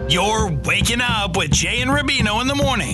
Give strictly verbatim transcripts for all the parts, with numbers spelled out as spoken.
You're waking up with Jay and Rubino in the morning.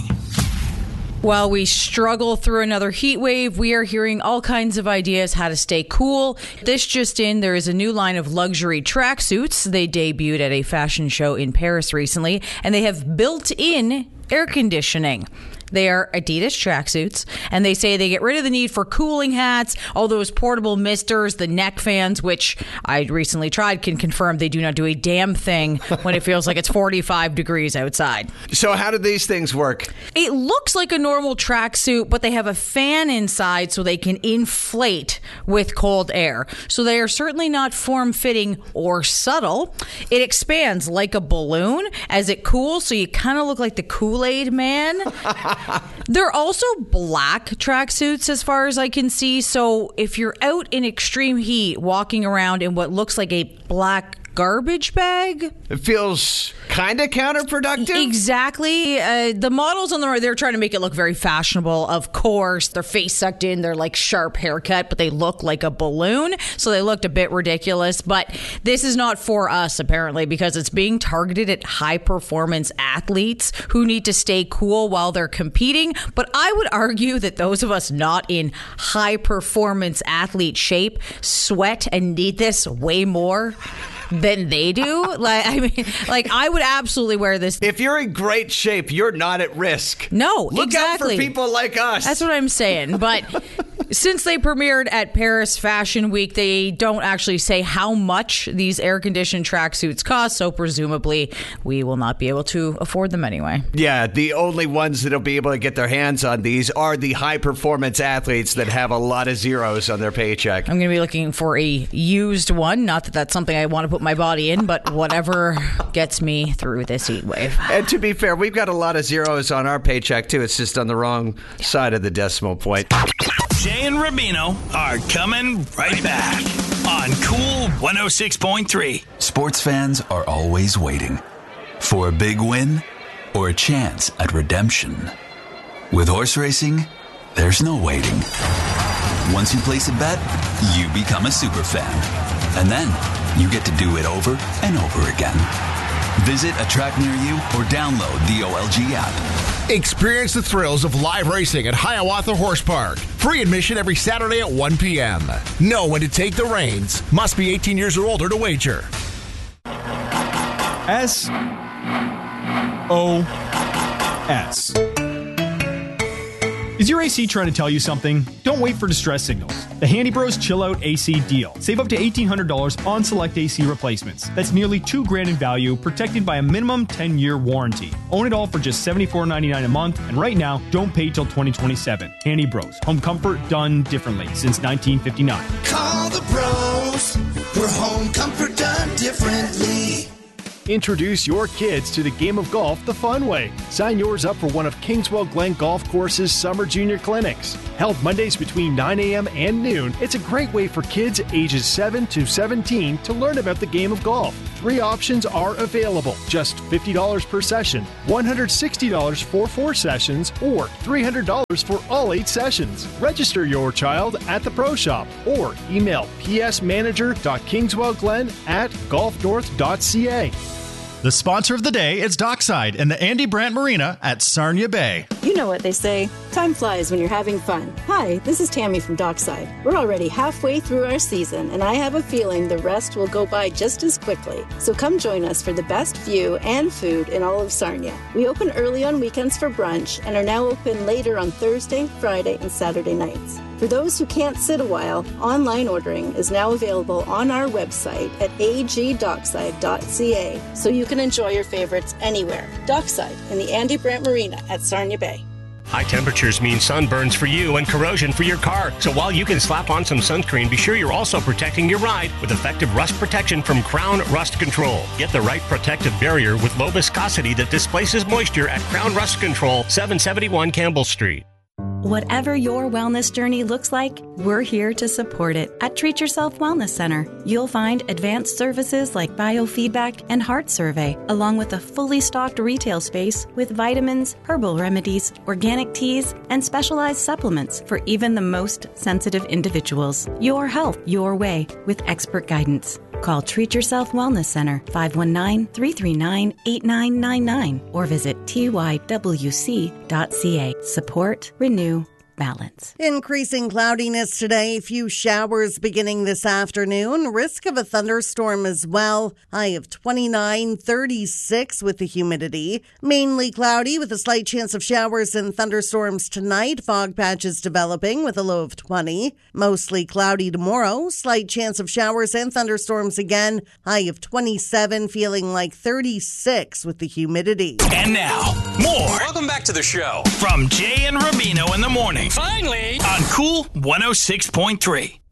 While we struggle through another heat wave, we are hearing all kinds of ideas how to stay cool. This just in, there is a new line of luxury tracksuits. They debuted at a fashion show in Paris recently, and they have built-in air conditioning. They are Adidas tracksuits, and they say they get rid of the need for cooling hats, all those portable misters, the neck fans, which I recently tried, can confirm they do not do a damn thing when it feels like it's forty-five degrees outside. So how do these things work? It looks like a normal tracksuit, but they have a fan inside so they can inflate with cold air. So they are certainly not form-fitting or subtle. It expands like a balloon as it cools, so you kind of look like the Kool-Aid man. They're also black tracksuits as far as I can see. So if you're out in extreme heat walking around in what looks like a black garbage bag. It feels kind of counterproductive. Exactly. Uh, the models on the right, they're trying to make it look very fashionable. Of course, their face sucked in, they're like sharp haircut, but they look like a balloon. So they looked a bit ridiculous. But this is not for us, apparently, because it's being targeted at high performance athletes who need to stay cool while they're competing. But I would argue that those of us not in high performance athlete shape sweat and need this way more than they do. Like, I mean, like I would absolutely wear this. If you're in great shape, you're not at risk. No, Look exactly. out for people like us. That's what I'm saying. But since they premiered at Paris Fashion Week, they don't actually say how much these air-conditioned tracksuits cost, so presumably we will not be able to afford them anyway. Yeah, the only ones that'll be able to get their hands on these are the high-performance athletes that have a lot of zeros on their paycheck. I'm going to be looking for a used one. Not that that's something I want to put my body in, but whatever gets me through this heat wave. And to be fair, we've got a lot of zeros on our paycheck, too. It's just on the wrong side of the decimal point. Jay and Rubino are coming right back on Cool one oh six point three. Sports fans are always waiting for a big win or a chance at redemption. With horse racing, there's no waiting. Once you place a bet, you become a super fan. And then you get to do it over and over again. Visit a track near you or download the O L G app. Experience the thrills of live racing at Hiawatha Horse Park. Free admission every Saturday at one p.m. Know when to take the reins. Must be eighteen years or older to wager. S O S. Is your A C trying to tell you something? Don't wait for distress signals. The Handy Bros Chill Out A C deal. Save up to eighteen hundred dollars on select A C replacements. That's nearly two grand in value, protected by a minimum ten-year warranty. Own it all for just seventy-four ninety-nine a month, and right now, don't pay till twenty twenty-seven. Handy Bros. Home comfort done differently since nineteen fifty-nine. Call the pros for home comfort done differently. Introduce your kids to the game of golf the fun way. Sign yours up for one of Kingswell Glen Golf Course's summer junior clinics. Held Mondays between nine a.m. and noon, it's a great way for kids ages seven to seventeen to learn about the game of golf. Three options are available. Just fifty dollars per session, one hundred sixty dollars for four sessions, or three hundred dollars for all eight sessions. Register your child at the Pro Shop or email psmanager.kingswellglen at golfnorth dot c a. The sponsor of the day is Dockside and the Andy Brandt Marina at Sarnia Bay. You know what they say, time flies when you're having fun. Hi, this is Tammy from Dockside. We're already halfway through our season, and I have a feeling the rest will go by just as quickly. So come join us for the best view and food in all of Sarnia. We open early on weekends for brunch and are now open later on Thursday, Friday, and Saturday nights. For those who can't sit a while, online ordering is now available on our website at a g dockside dot c a, so you can enjoy your favorites anywhere. Dockside in the Andy Brandt Marina at Sarnia Bay. High temperatures mean sunburns for you and corrosion for your car. So while you can slap on some sunscreen, be sure you're also protecting your ride with effective rust protection from Crown Rust Control. Get the right protective barrier with low viscosity that displaces moisture at Crown Rust Control, seven seventy-one Campbell Street. Whatever your wellness journey looks like, we're here to support it. At Treat Yourself Wellness Center, you'll find advanced services like biofeedback and heart survey, along with a fully stocked retail space with vitamins, herbal remedies, organic teas, and specialized supplements for even the most sensitive individuals. Your health, your way, with expert guidance. Call Treat Yourself Wellness Center, five one nine, three three nine, eight nine nine nine, or visit T Y W C dot C A. Support, renew, balance. Increasing cloudiness today. Few showers beginning this afternoon. Risk of a thunderstorm as well. High of twenty-nine, thirty-six with the humidity. Mainly cloudy with a slight chance of showers and thunderstorms tonight. Fog patches developing with a low of twenty. Mostly cloudy tomorrow. Slight chance of showers and thunderstorms again. High of twenty-seven, feeling like thirty-six with the humidity. And now, more. Welcome back to the show. From Jay and Rubino in the morning. Finally! On Cool one oh six point three.